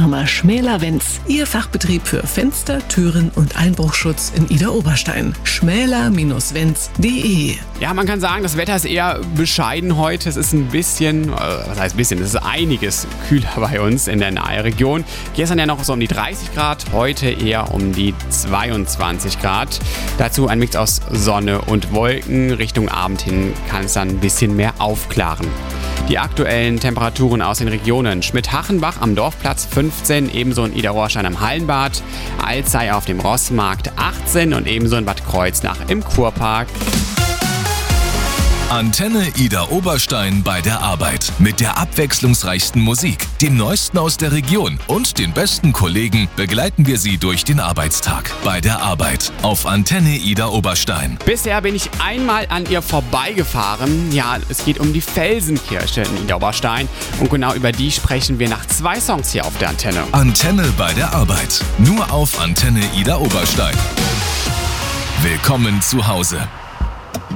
Firma Schmäler-Wenz, Ihr Fachbetrieb für Fenster, Türen und Einbruchschutz in Idar-Oberstein. schmäler-wenz.de. Ja, man kann sagen, das Wetter ist eher bescheiden heute. Es ist ein bisschen, was heißt bisschen, es ist einiges kühler bei uns in der Nahe-Region. Gestern ja noch so um die 30 Grad, heute eher um die 22 Grad. Dazu ein Mix aus Sonne und Wolken. Richtung Abend hin kann es dann ein bisschen mehr aufklaren. Die aktuellen Temperaturen aus den Regionen: Schmidhachenbach am Dorfplatz 15, ebenso in Idar-Oberstein am Hallenbad, Alzey auf dem Rossmarkt 18 und ebenso in Bad Kreuznach im Kurpark. Antenne Idar-Oberstein bei der Arbeit. Mit der abwechslungsreichsten Musik, dem Neuesten aus der Region und den besten Kollegen begleiten wir Sie durch den Arbeitstag. Bei der Arbeit auf Antenne Idar-Oberstein. Bisher bin ich einmal an ihr vorbeigefahren. Ja, es geht um die Felsenkirche in Idar-Oberstein. Und genau über die sprechen wir nach 2 Songs hier auf der Antenne. Antenne bei der Arbeit. Nur auf Antenne Idar-Oberstein. Willkommen zu Hause.